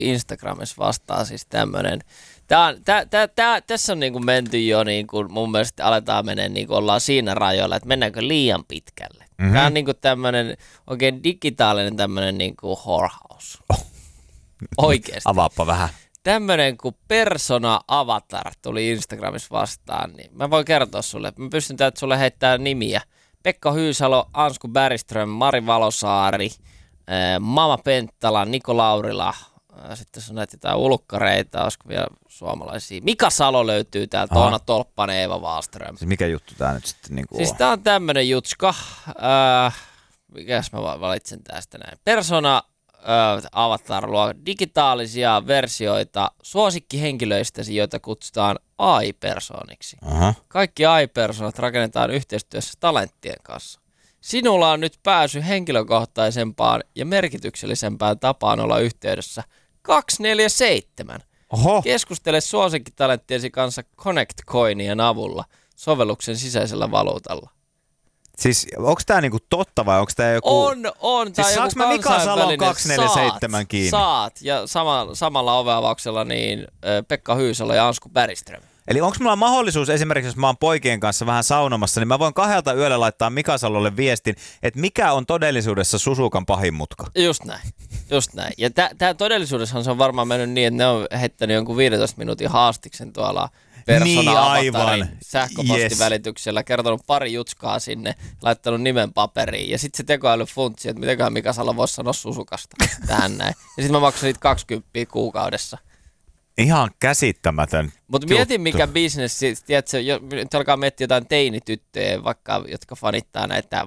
Instagramissa vastaan siis tämmönen. Tässä on niinku menty jo niinku, mun mielestä aletaan mennä niinku ollaan siinä rajoilla, että mennäänkö liian pitkälle. Mm-hmm. Tämä on niinku tämmönen oikein digitaalinen tämmönen niinku whorehouse. Oikeesti. Avaappa vähän. Tämmönen kuin Persona Avatar tuli Instagramissa vastaan, niin mä voin kertoa sulle. Mä pystyn täältä sulle heittämään nimiä. Pekka Hyysalo, Ansku Bergström, Mari Valosaari, Mama Penttala, Niko Laurila. Sitten on näitä jotain ulkkareita, olisiko vielä suomalaisia. Mika Salo löytyy täältä, Oona Tolppanen, Eeva Wallström. Siis mikä juttu tää nyt sitten niinku siis on? Tää on tämmönen jutska. Mikäs mä valitsen tästä näin. Persona Avatar luo digitaalisia versioita suosikkihenkilöistäsi, joita kutsutaan AI-persooniksi. Kaikki AI-persoonat rakennetaan yhteistyössä talenttien kanssa. Sinulla on nyt pääsy henkilökohtaisempaan ja merkityksellisempään tapaan olla yhteydessä 247. Oho. Keskustele suosikkitalenttiesi kanssa Connect-coinien avulla sovelluksen sisäisellä valuutalla. Siis onko tää niinku totta vai onko tää joku... On. Siis saanko mä Mika Salon 247 kiinni? Saat. Ja samalla oveavauksella niin Pekka Hyysalo ja Ansku Bergström. Eli onko mulla mahdollisuus esimerkiksi, jos mä oon poikien kanssa vähän saunomassa, niin mä voin 2 yöllä laittaa Mika Salolle viestin, että mikä on todellisuudessa Susukan pahin mutka? Just näin. Ja tää todellisuudessahan se on varmaan mennyt niin, että ne on heittänyt jonkun 15 minuutin haastiksen tuolla Persona Avatarin sähköpostivälityksellä, kertonut pari jutskaa sinne, laittanut nimen paperiin ja sitten se tekoäly funtsi, että mitenköhän Mika Salo voisi sanoa Susukasta tähän näin. Ja sitten mä maksan niitä 20 kuukaudessa. Ihan käsittämätön. Mutta mietin mikä bisnes, tiedätkö, nyt alkaa miettiä jotain teinityttöjä, vaikka, jotka fanittaa näitä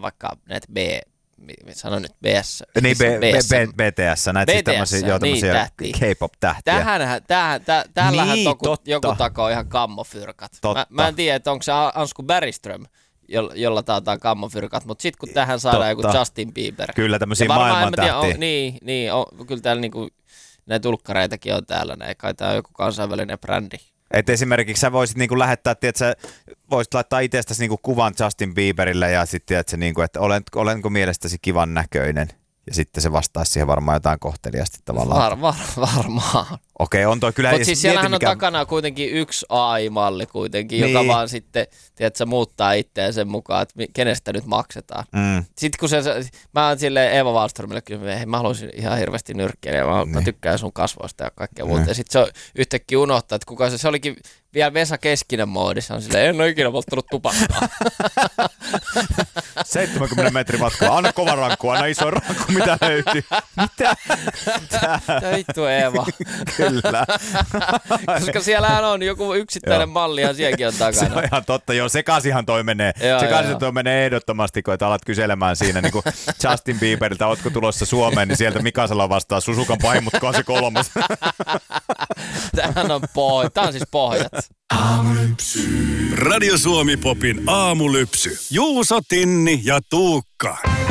BS. Niin, BTS, näitä siis tämmöisiä niin, K-pop-tähtiä. Täällähän joku takoo ihan kammofyrkat. Mä en tiedä, että onko se Ansku Bergström, jolla taataan kammofyrkat, mutta sitten kun tähän saadaan joku Justin Bieber. Kyllä, tämmöisiä maailmantähtiä. Kyllä täällä niinku näitä ulkkareitakin on täällä, kai tää on joku kansainvälinen brändi. Et esimerkiksi sä voisit niinku lähettää, sä voisit laittaa itsestäsi niinku kuvan Justin Bieberille ja sitten niinku, että olenko mielestäsi kivan näköinen? Ja sitten se vastaisi siihen varmaan jotain kohteliasti tavallaan. Varmaan. Okei, on toi kyllä. Mutta siis siellähän on takana kuitenkin yksi AI-malli kuitenkin, niin, joka vaan sitten, tiedätkö, muuttaa itseään sen mukaan, että kenestä nyt maksetaan. Sitten kun mä oon silleen Eeva Wallströmille kyllä, mä haluaisin ihan hirveästi nyrkkiä ja mä tykkään sun kasvoista ja kaikkea muuta. Ja sitten se on yhtäkkiä unohtaa, että kuka se olikin vielä Vesa Keskinen moodissa, on silleen, en ole ikinä polttanut tupakkaa. 70 metrin matkaa, anna kova rankku, anna iso rankku, mitä löytyy. Mitä? Vittu Eeva. Kyllä. Koska siellähän on joku yksittäinen malli ja sielläkin on takana. Se on ihan totta, joo, sekaisinhan toi menee. Sekaisin toi menee ehdottomasti, kun alat kyselemään siinä niin kuin Justin Bieberiltä, ootko tulossa Suomeen, niin sieltä Mika Salo vastaa Susukan pahin, mutta on se 3. Tää on siis pohjat. Radio Suomi Popin aamulypsy. Juuso, Tinni ja Tuukka.